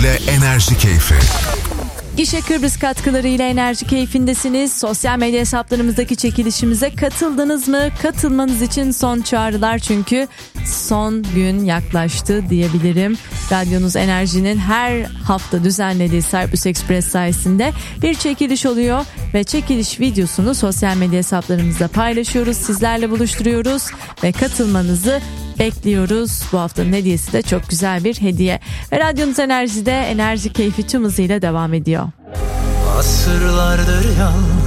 ile Enerji Keyfi. Gişe Kıbrıs katkılarıyla Enerji Keyfindesiniz. Sosyal medya hesaplarımızdaki çekilişimize katıldınız mı? Katılmanız için son çağrılar, çünkü son gün yaklaştı diyebilirim. Radyonuz Enerji'nin her hafta düzenlediği Cyprus Express sayesinde bir çekiliş oluyor ve çekiliş videosunu sosyal medya hesaplarımızda paylaşıyoruz. Sizlerle buluşturuyoruz ve katılmanızı bekliyoruz. Bu haftanın hediyesi de çok güzel bir hediye. Ve Radyonuz Enerji'de Enerji Keyfi tüm hızıyla devam ediyor. Asırlardır yalnız